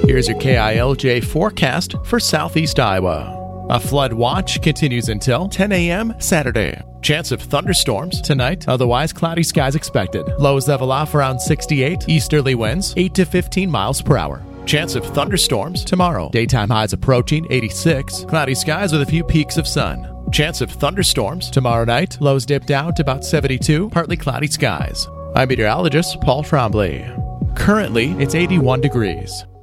Here's your KILJ forecast for southeast Iowa. A flood watch continues until 10 a.m. Saturday. Chance of thunderstorms tonight, otherwise cloudy skies expected. Lows level off around 68, easterly winds 8 to 15 miles per hour. Chance of thunderstorms tomorrow. Daytime highs approaching 86, cloudy skies with a few peaks of sun. Chance of thunderstorms tomorrow night, lows dip down to about 72, partly cloudy skies. I'm meteorologist Paul Trombley. Currently, it's 81 degrees.